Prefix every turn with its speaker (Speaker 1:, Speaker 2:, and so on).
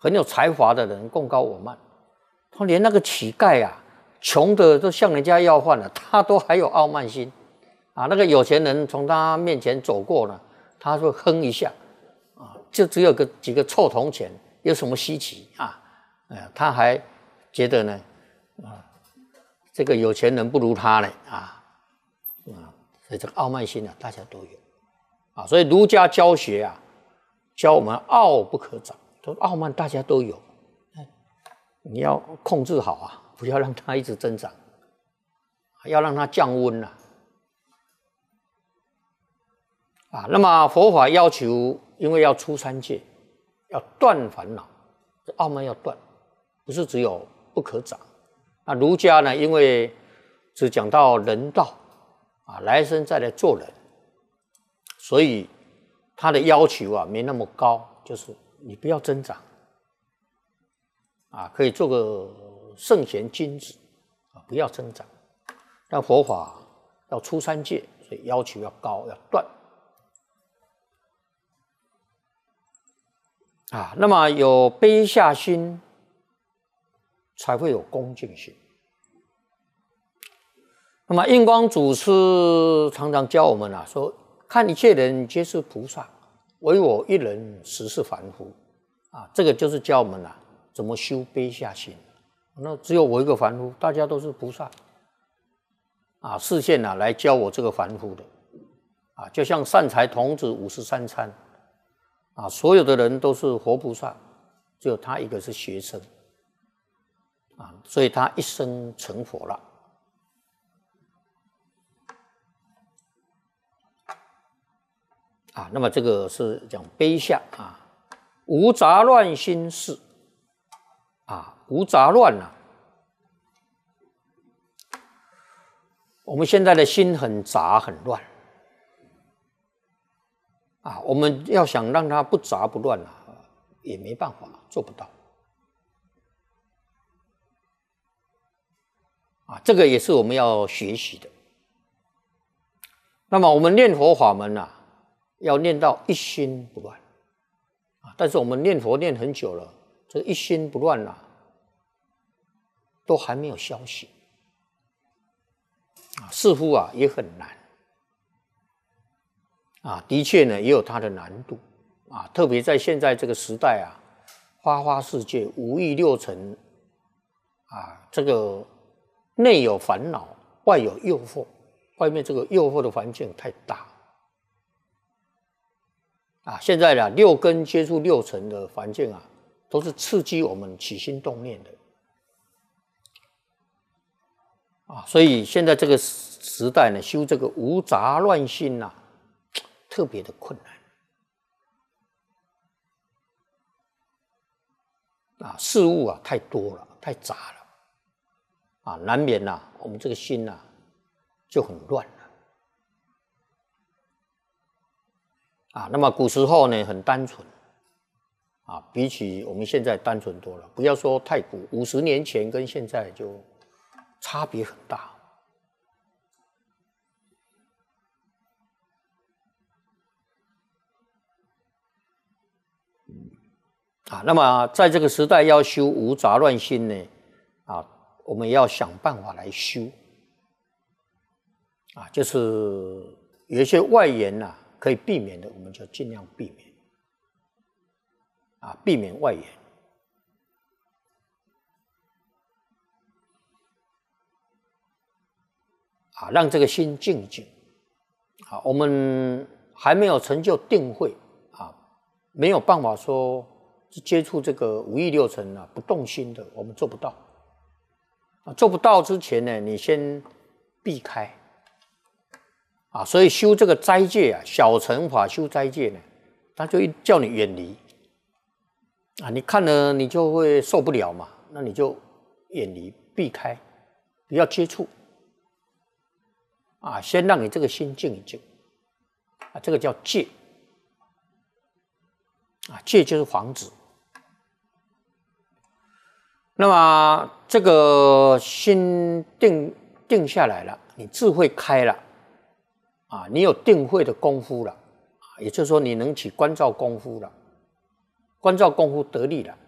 Speaker 1: 很有才华的人贡高我慢，他连那个乞丐啊，穷的都向人家要饭了，他都还有傲慢心啊。那个有钱人从他面前走过了，他会哼一下啊，就只有几个臭铜钱，有什么稀奇啊？他还觉得呢，这个有钱人不如他呢所以这个傲慢心啊，大家都有啊。所以儒家教学啊，教我们傲不可长，都傲慢大家都有，你要控制好啊，不要让它一直增长，要让它降温那么佛法要求，因为要出三界，要断烦恼，这傲慢要断，不是只有不可长。那儒家呢，因为只讲到人道来生再来做人，所以他的要求啊没那么高，就是你不要增长可以做个圣贤君子不要增长。但佛法要出三界，所以要求要高，要断那么有卑下心，才会有恭敬心。那么印光祖师常常教我们说，看一切人皆是菩萨，唯我一人实是凡夫这个就是教我们怎么修卑下心。那只有我一个凡夫，大家都是菩萨示现来教我这个凡夫的就像善财童子53参所有的人都是活菩萨，只有他一个是学生所以他一生成佛了那么这个是讲卑下无杂乱心事无杂乱我们现在的心很杂很乱我们要想让它不杂不乱也没办法，做不到这个也是我们要学习的。那么我们念佛法门要念到一心不乱但是我们念佛念很久了，这个一心不乱都还没有消息似乎也很难的确呢也有它的难度特别在现在这个时代花花世界五欲六尘这个内有烦恼，外有诱惑，外面这个诱惑的环境太大现在六根接触六尘的环境都是刺激我们起心动念的所以现在这个时代呢，修这个无杂乱心特别的困难事物太多了，太杂了难免我们这个心就很乱了那么古时候呢很单纯比起我们现在单纯多了，不要说太古，50年前跟现在就差别很大那么在这个时代要修无杂乱心呢我们要想办法来修就是有一些外缘可以避免的，我们就尽量避免避免外缘让这个心静一静我们还没有成就定慧没有办法说接触这个五欲六尘不动心的，我们做不到做不到之前呢，你先避开所以修这个斋戒小乘法修斋戒呢，他就叫你远离你看了你就会受不了嘛，那你就远离避开，不要接触先让你这个心静一静这个叫戒戒就是防止。那么这个心定下来了，你智慧开了你有定慧的功夫了也就是说你能起观照功夫了，观照功夫得力了